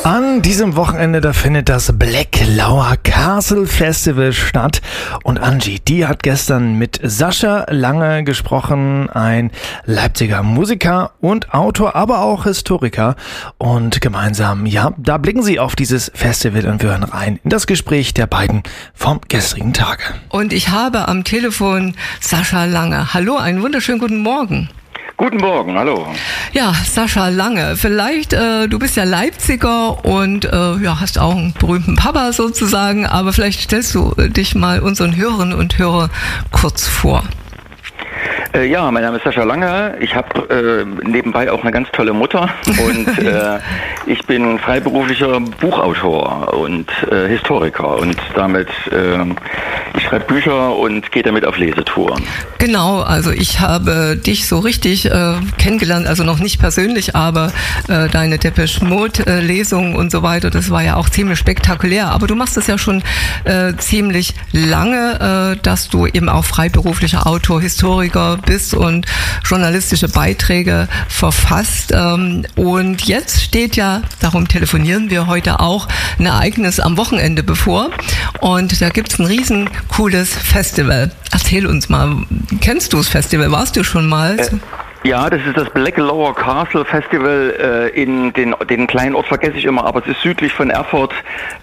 An diesem Wochenende, da findet das Blacklauer Castle Festival statt. Und Angie, die hat gestern mit Sascha Lange gesprochen, ein Leipziger Musiker und Autor, aber auch Historiker. Und gemeinsam, ja, da blicken sie auf dieses Festival und wir hören rein in das Gespräch der beiden vom gestrigen Tage. Und ich habe am Telefon Sascha Lange. Hallo, einen wunderschönen guten Morgen. Guten Morgen, hallo. Ja, Sascha Lange, vielleicht, du bist ja Leipziger und hast auch einen berühmten Papa sozusagen, aber vielleicht stellst du dich mal unseren Hörerinnen und Hörern kurz vor. Ja, mein Name ist Sascha Lange. Ich habe nebenbei auch eine ganz tolle Mutter und ich bin freiberuflicher Buchautor und Historiker und damit ich schreibe Bücher und gehe damit auf Lesetouren. Genau, also ich habe dich so richtig kennengelernt, also noch nicht persönlich, aber deine Depeche Mode Lesung und so weiter, das war ja auch ziemlich spektakulär. Aber du machst es ja schon ziemlich lange, dass du eben auch freiberuflicher Autor, Historiker bist und journalistische Beiträge verfasst. Und jetzt steht ja, darum telefonieren wir heute auch, ein Ereignis am Wochenende bevor. Und da gibt's ein riesen cooles Festival. Erzähl uns mal, kennst du das Festival? Warst du schon mal? Ja, das ist das Blacklauer Castle Festival in den kleinen Ort vergesse ich immer, aber es ist südlich von Erfurt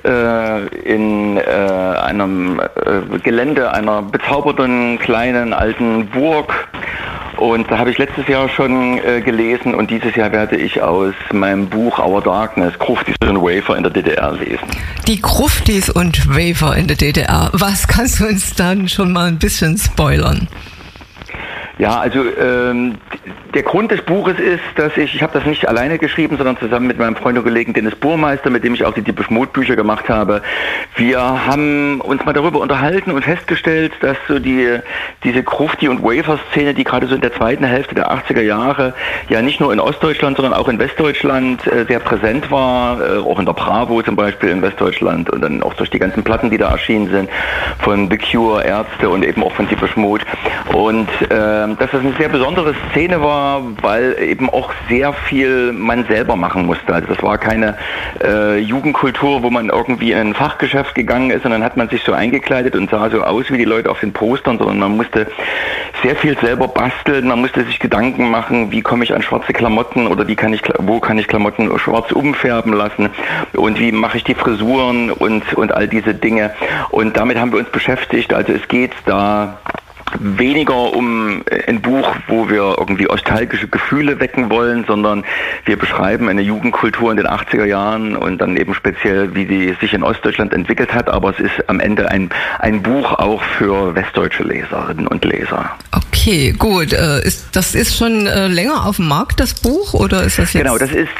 in einem Gelände einer bezauberten kleinen alten Burg. Und da habe ich letztes Jahr schon gelesen und dieses Jahr werde ich aus meinem Buch Our Darkness Gruftis und Wafer in der DDR lesen. Die Gruftis und Wafer in der DDR. Was kannst du uns dann schon mal ein bisschen spoilern? Ja, also der Grund des Buches ist, dass ich habe das nicht alleine geschrieben, sondern zusammen mit meinem Freund und Kollegen Dennis Burmeister, mit dem ich auch die Depeche Mode Bücher gemacht habe. Wir haben uns mal darüber unterhalten und festgestellt, dass so diese Grufti- und Wafer-Szene, die gerade so in der zweiten Hälfte der 80er Jahre ja nicht nur in Ostdeutschland, sondern auch in Westdeutschland sehr präsent war, auch in der Bravo zum Beispiel in Westdeutschland und dann auch durch die ganzen Platten, die da erschienen sind, von The Cure, Ärzte und eben auch von Depeche Mode. Und dass das eine sehr besondere Szene war, weil eben auch sehr viel man selber machen musste. Also das war keine Jugendkultur, wo man irgendwie in ein Fachgeschäft gegangen ist und dann hat man sich so eingekleidet und sah so aus wie die Leute auf den Postern, sondern man musste sehr viel selber basteln, man musste sich Gedanken machen, wie komme ich an schwarze Klamotten oder wo kann ich Klamotten schwarz umfärben lassen und wie mache ich die Frisuren und all diese Dinge. Und damit haben wir uns beschäftigt. Also es geht da weniger um ein Buch, wo wir irgendwie nostalgische Gefühle wecken wollen, sondern wir beschreiben eine Jugendkultur in den 80er Jahren und dann eben speziell, wie die sich in Ostdeutschland entwickelt hat, aber es ist am Ende ein Buch auch für westdeutsche Leserinnen und Leser. Okay, gut. Das ist schon länger auf dem Markt, das Buch, oder ist das jetzt? Genau, das ist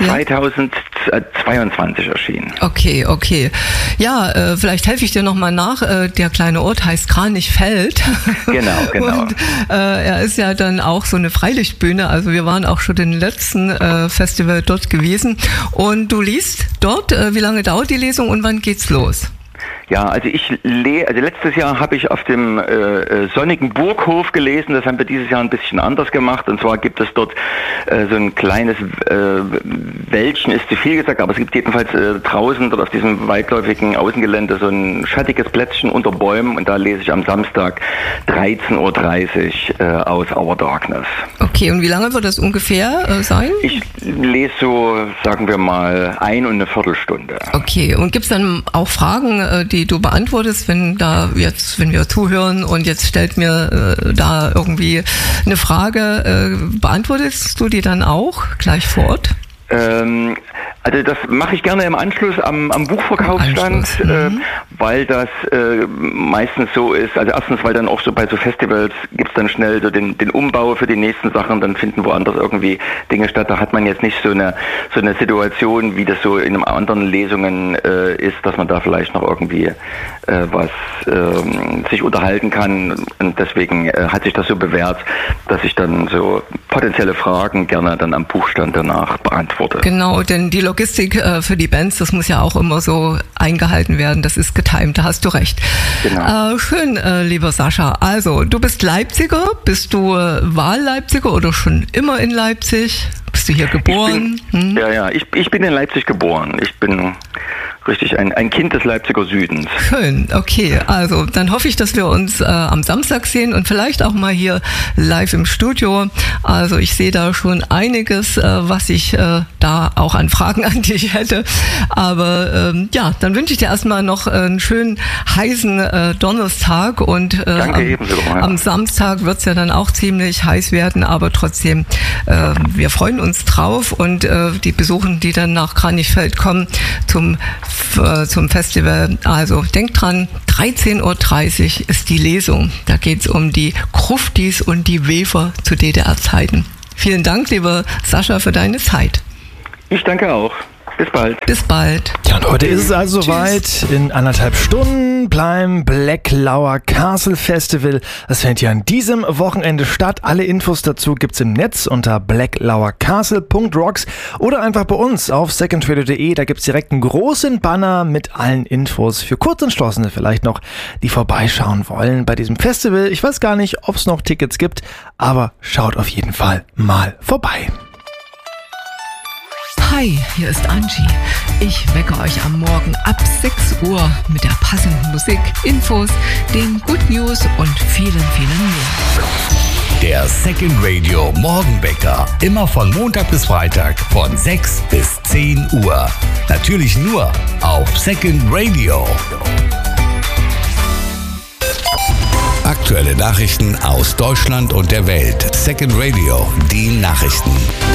2022 erschienen. Okay. Ja, vielleicht helfe ich dir nochmal nach. Der kleine Ort heißt Kranichfeld. Genau. Und er ist ja dann auch so eine Freilichtbühne, also wir waren auch schon den letzten Festival dort gewesen. Und du liest dort, wie lange dauert die Lesung und wann geht's los? Ja, also letztes Jahr habe ich auf dem sonnigen Burghof gelesen, das haben wir dieses Jahr ein bisschen anders gemacht, und zwar gibt es dort so ein kleines Wäldchen, ist zu viel gesagt, aber es gibt jedenfalls draußen dort auf diesem weitläufigen Außengelände so ein schattiges Plätzchen unter Bäumen und da lese ich am Samstag 13:30 Uhr aus Our Darkness. Okay, und wie lange wird das ungefähr sein? Ich lese so, sagen wir mal, 1,25 Stunden. Okay, und gibt es dann auch Fragen, die du beantwortest, wenn wir zuhören und jetzt stellt mir da irgendwie eine Frage, beantwortest du die dann auch gleich vor Ort? Also das mache ich gerne im Anschluss am Buchverkaufsstand, weil das meistens so ist. Also erstens, weil dann auch so bei so Festivals gibt's dann schnell so den Umbau für die nächsten Sachen, dann finden woanders irgendwie Dinge statt. Da hat man jetzt nicht so eine Situation, wie das so in anderen Lesungen ist, dass man da vielleicht noch irgendwie was sich unterhalten kann. Und deswegen hat sich das so bewährt, dass ich dann so potenzielle Fragen gerne dann am Buchstand danach beantworte. Genau, denn die Logistik für die Bands, das muss ja auch immer so eingehalten werden, das ist getimt, da hast du recht. Genau. Schön, lieber Sascha. Also, du bist Leipziger, bist du Wahl-Leipziger oder schon immer in Leipzig? Bist du hier geboren? Ich bin in Leipzig geboren. Ich bin richtig ein Kind des Leipziger Südens. Schön, okay. Also dann hoffe ich, dass wir uns am Samstag sehen und vielleicht auch mal hier live im Studio. Also ich sehe da schon einiges, was ich da auch an Fragen an dich hätte. Aber dann wünsche ich dir erstmal noch einen schönen heißen Donnerstag und Danke, ebenso, am Samstag wird es ja dann auch ziemlich heiß werden, aber trotzdem, wir freuen uns drauf und die Besucher, die dann nach Kranichfeld kommen zum Festival. Also denkt dran, 13.30 Uhr ist die Lesung. Da geht es um die Gruftis und die Wefer zu DDR-Zeiten. Vielen Dank, lieber Sascha, für deine Zeit. Ich danke auch. Bis bald. Bis bald. Ja, und heute ist es also soweit. In 1,5 Stunden beim Black Lauer Castle Festival. Das findet ja an diesem Wochenende statt. Alle Infos dazu gibt's im Netz unter blacklauercastle.rocks oder einfach bei uns auf secondradio.de. Da gibt's direkt einen großen Banner mit allen Infos für Kurzentschlossene vielleicht noch, die vorbeischauen wollen bei diesem Festival. Ich weiß gar nicht, ob es noch Tickets gibt, aber schaut auf jeden Fall mal vorbei. Hi, hier ist Angie. Ich wecke euch am Morgen ab 6 Uhr mit der passenden Musik, Infos, den Good News und vielen, vielen mehr. Der Second Radio Morgenwecker. Immer von Montag bis Freitag von 6 bis 10 Uhr. Natürlich nur auf Second Radio. Aktuelle Nachrichten aus Deutschland und der Welt. Second Radio, die Nachrichten.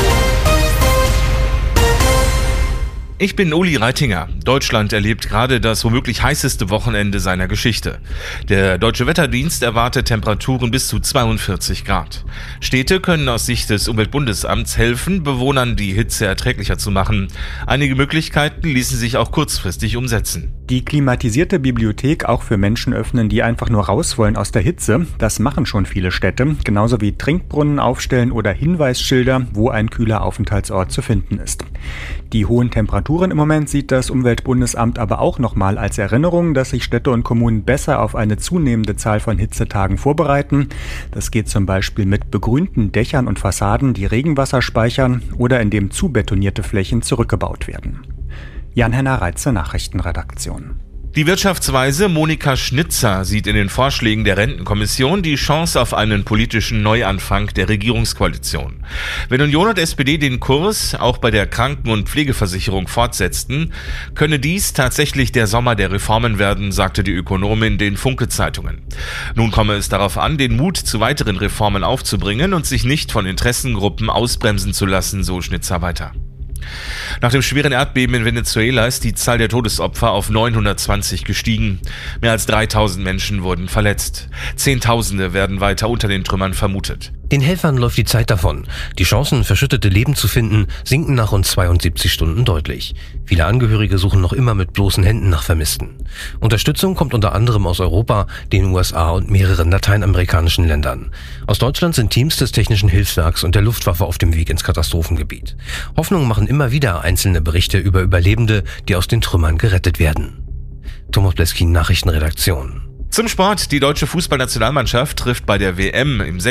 Ich bin Uli Reitinger. Deutschland erlebt gerade das womöglich heißeste Wochenende seiner Geschichte. Der Deutsche Wetterdienst erwartet Temperaturen bis zu 42 Grad. Städte können aus Sicht des Umweltbundesamts helfen, Bewohnern die Hitze erträglicher zu machen. Einige Möglichkeiten ließen sich auch kurzfristig umsetzen. Die klimatisierte Bibliothek auch für Menschen öffnen, die einfach nur raus wollen aus der Hitze. Das machen schon viele Städte. Genauso wie Trinkbrunnen aufstellen oder Hinweisschilder, wo ein kühler Aufenthaltsort zu finden ist. Die hohen Temperaturen im Moment sieht das Umweltbundesamt aber auch nochmal als Erinnerung, dass sich Städte und Kommunen besser auf eine zunehmende Zahl von Hitzetagen vorbereiten. Das geht zum Beispiel mit begrünten Dächern und Fassaden, die Regenwasser speichern oder indem zubetonierte Flächen zurückgebaut werden. Jan-Henner Reitze, Nachrichtenredaktion. Die Wirtschaftsweise Monika Schnitzer sieht in den Vorschlägen der Rentenkommission die Chance auf einen politischen Neuanfang der Regierungskoalition. Wenn Union und SPD den Kurs auch bei der Kranken- und Pflegeversicherung fortsetzten, könne dies tatsächlich der Sommer der Reformen werden, sagte die Ökonomin den Funke-Zeitungen. Nun komme es darauf an, den Mut zu weiteren Reformen aufzubringen und sich nicht von Interessengruppen ausbremsen zu lassen, so Schnitzer weiter. Nach dem schweren Erdbeben in Venezuela ist die Zahl der Todesopfer auf 920 gestiegen. Mehr als 3000 Menschen wurden verletzt. Zehntausende werden weiter unter den Trümmern vermutet. Den Helfern läuft die Zeit davon. Die Chancen, verschüttete Leben zu finden, sinken nach rund 72 Stunden deutlich. Viele Angehörige suchen noch immer mit bloßen Händen nach Vermissten. Unterstützung kommt unter anderem aus Europa, den USA und mehreren lateinamerikanischen Ländern. Aus Deutschland sind Teams des Technischen Hilfswerks und der Luftwaffe auf dem Weg ins Katastrophengebiet. Hoffnung machen immer wieder einzelne Berichte über Überlebende, die aus den Trümmern gerettet werden. Thomas Bleskin, Nachrichtenredaktion. Zum Sport. Die deutsche Fußballnationalmannschaft trifft bei der WM im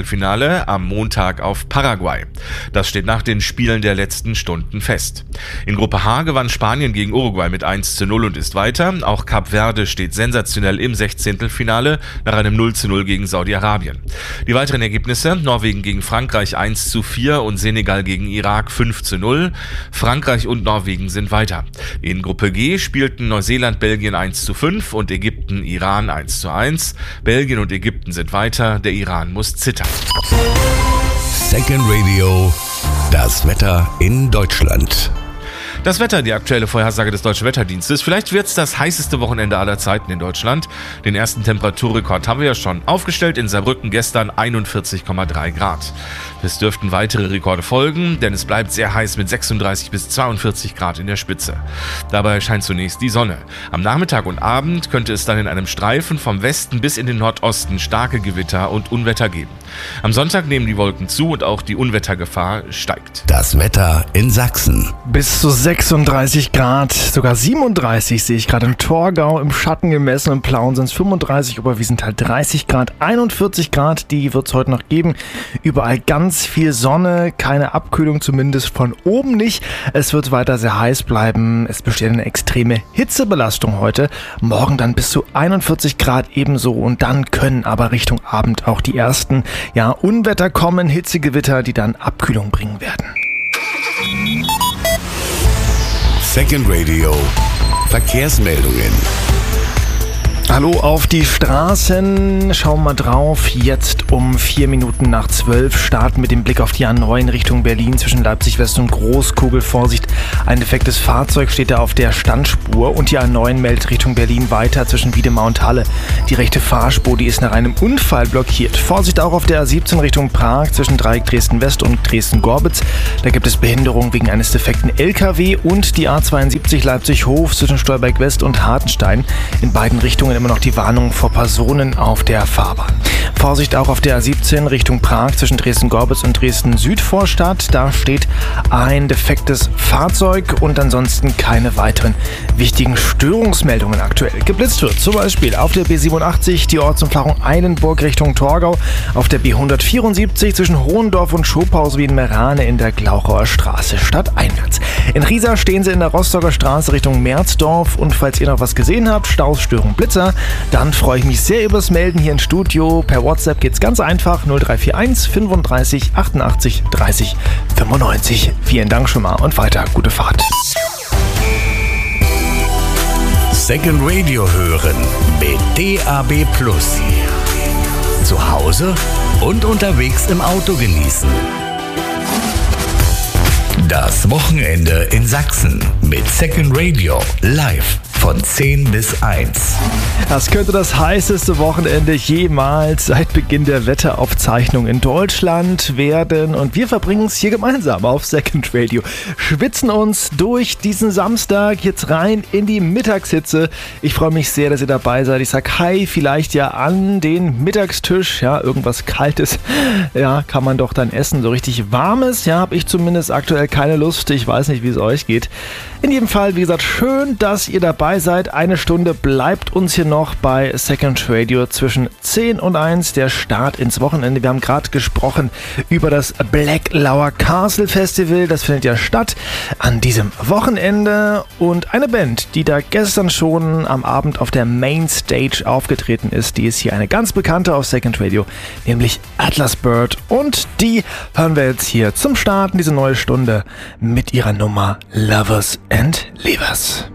16. am Montag auf Paraguay. Das steht nach den Spielen der letzten Stunden fest. In Gruppe H gewann Spanien gegen Uruguay mit 1:0 und ist weiter. Auch Kap Verde steht sensationell im 16. nach einem 0:0 gegen Saudi-Arabien. Die weiteren Ergebnisse: Norwegen gegen Frankreich 1:4 und Senegal gegen Irak 5:0. Frankreich und Norwegen sind weiter. In Gruppe G spielten Neuseeland, Belgien 1:5 und Ägypten, Iran 1:1. Belgien und Ägypten sind weiter, der Iran muss zittern. Second Radio, das Wetter in Deutschland. Das Wetter, die aktuelle Vorhersage des Deutschen Wetterdienstes. Vielleicht wird es das heißeste Wochenende aller Zeiten in Deutschland. Den ersten Temperaturrekord haben wir ja schon aufgestellt. In Saarbrücken gestern 41,3 Grad. Es dürften weitere Rekorde folgen, denn es bleibt sehr heiß mit 36 bis 42 Grad in der Spitze. Dabei scheint zunächst die Sonne. Am Nachmittag und Abend könnte es dann in einem Streifen vom Westen bis in den Nordosten starke Gewitter und Unwetter geben. Am Sonntag nehmen die Wolken zu und auch die Unwettergefahr steigt. Das Wetter in Sachsen. Bis zu 6 36 Grad, sogar 37 sehe ich gerade in Torgau, im Schatten gemessen, im Plauen sind es 35, Oberwiesenthal 30 Grad, 41 Grad, die wird es heute noch geben. Überall ganz viel Sonne, keine Abkühlung, zumindest von oben nicht. Es wird weiter sehr heiß bleiben, es besteht eine extreme Hitzebelastung heute. Morgen dann bis zu 41 Grad ebenso und dann können aber Richtung Abend auch die ersten Unwetter kommen, Hitzegewitter, die dann Abkühlung bringen werden. Second Radio Verkehrsmeldungen. Hallo auf die Straßen, schauen wir mal drauf. Jetzt um 4 Minuten nach 12 starten mit dem Blick auf die A9 Richtung Berlin zwischen Leipzig West und Großkugel. Vorsicht, ein defektes Fahrzeug steht da auf der Standspur und die A9 meldet Richtung Berlin weiter zwischen Wiedemar und Halle. Die rechte Fahrspur, die ist nach einem Unfall blockiert. Vorsicht auch auf der A17 Richtung Prag zwischen Dreieck Dresden West und Dresden-Gorbitz. Da gibt es Behinderung wegen eines defekten LKW und die A72 Leipzig-Hof zwischen Stolberg West und Hartenstein. In beiden Richtungen immer noch die Warnung vor Personen auf der Fahrbahn. Vorsicht auch auf der A17 Richtung Prag zwischen Dresden-Gorbitz und Dresden-Südvorstadt. Da steht ein defektes Fahrzeug und ansonsten keine weiteren wichtigen Störungsmeldungen aktuell. Geblitzt wird zum Beispiel auf der B87 die Ortsumfahrung Eilenburg Richtung Torgau, auf der B174 zwischen Hohendorf und Schophaus wie in Merane in der Glauchauer Straße stadteinwärts. In Riesa stehen sie in der Rostocker Straße Richtung Merzdorf und falls ihr noch was gesehen habt, Staus, Störung, Blitzer, dann freue ich mich sehr übers Melden hier im Studio. Per WhatsApp geht's ganz einfach 0341 35 88 30 95. Vielen Dank schon mal und weiter gute Fahrt. Second Radio hören mit DAB+. Zu Hause und unterwegs im Auto genießen. Das Wochenende in Sachsen mit Second Radio live von 10 bis 1. Das könnte das heißeste Wochenende jemals seit Beginn der Wetteraufzeichnung in Deutschland werden und wir verbringen es hier gemeinsam auf Second Radio. Schwitzen uns durch diesen Samstag jetzt rein in die Mittagshitze. Ich freue mich sehr, dass ihr dabei seid. Ich sag hi, vielleicht ja an den Mittagstisch. Ja, irgendwas Kaltes. Ja, kann man doch dann essen. So richtig Warmes, ja, habe ich zumindest aktuell keine Lust. Ich weiß nicht, wie es euch geht. In jedem Fall, wie gesagt, schön, dass ihr dabei seid. Eine Stunde bleibt uns hier noch bei Second Radio zwischen 10 und 1, der Start ins Wochenende. Wir haben gerade gesprochen über das Black Lauer Castle Festival. Das findet ja statt an diesem Wochenende. Und eine Band, die da gestern schon am Abend auf der Mainstage aufgetreten ist, die ist hier eine ganz bekannte auf Second Radio, nämlich Atlas Bird. Und die hören wir jetzt hier zum Starten, diese neue Stunde, mit ihrer Nummer Lovers and Leavers.